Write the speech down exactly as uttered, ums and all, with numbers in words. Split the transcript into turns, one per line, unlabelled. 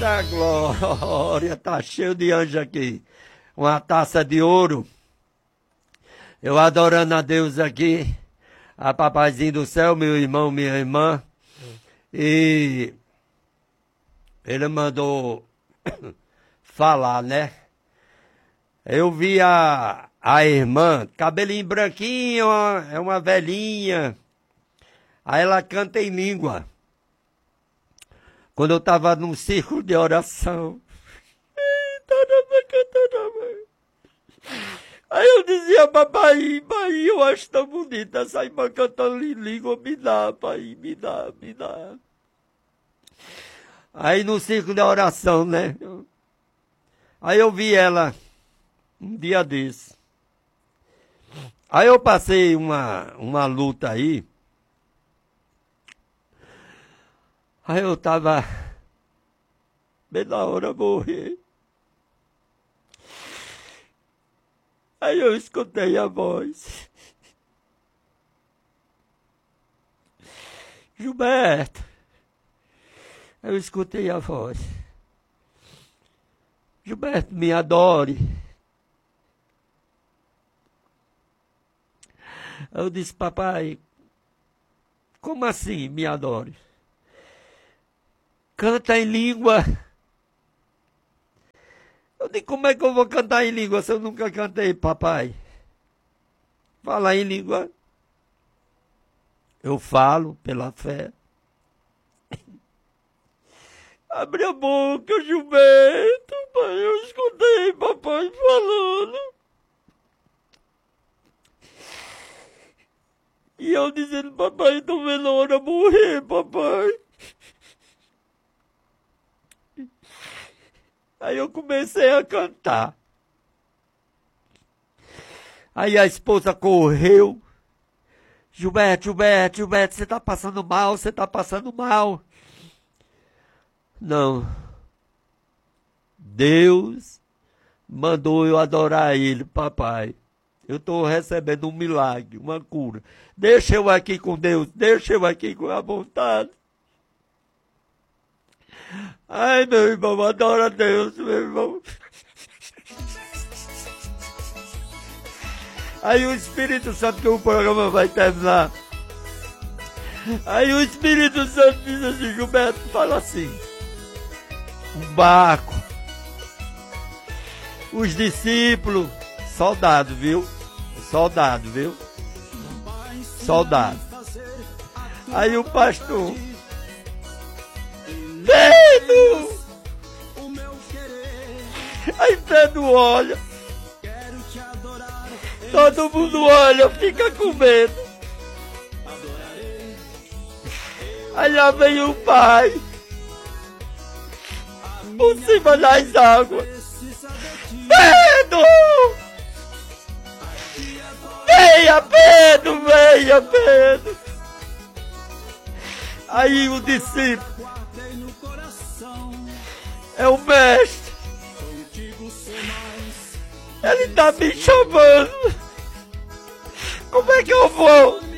Eita glória, tá cheio de anjo aqui. Uma taça de ouro. Eu adorando a Deus aqui. A papaizinho do céu, meu irmão, minha irmã. E ele mandou falar, né? Eu vi a, a irmã, cabelinho branquinho, é uma velhinha. Aí ela canta em língua. Quando eu estava num círculo de oração. Aí eu dizia, papai, pai, eu acho tão bonita essa irmã cantando em língua, me dá, pai, me dá, me dá. Aí no círculo de oração, né? Aí eu vi ela um dia desse. Aí eu passei uma, uma luta aí. Aí eu tava bem na hora de morrer. Aí eu escutei a voz. Gilberto. Eu escutei a voz. Gilberto, me adore. Eu disse, papai, como assim me adore? Canta em língua. Eu digo, como é que eu vou cantar em língua se eu nunca cantei, papai? Falar em língua. Eu falo pela fé. Abre a boca, Gilberto, pai, eu escutei papai falando. E eu dizendo, papai, tô vendo a hora morrer, papai. Aí eu comecei a cantar. Aí a esposa correu. Gilberto, Gilberto, Gilberto, você tá passando mal, você tá passando mal. Não. Deus mandou eu adorar ele, papai. Eu estou recebendo um milagre, uma cura. Deixa eu aqui com Deus, deixa eu aqui com a vontade. Ai, meu irmão, adora Deus, meu irmão. Aí o Espírito Santo, que o programa vai terminar. Aí o Espírito Santo diz assim, Gilberto, fala assim. Um barco. Os discípulos, soldado, viu? Soldado, viu? Soldado. Aí o pastor. Pedro! Aí Pedro olha. Todo mundo olha, fica com medo. Aí lá vem o pai. Por cima das águas. Pedro! Venha, Pedro, venha, Pedro! Aí o discípulo. É o mestre. Ele está me chamando. Como é que eu vou?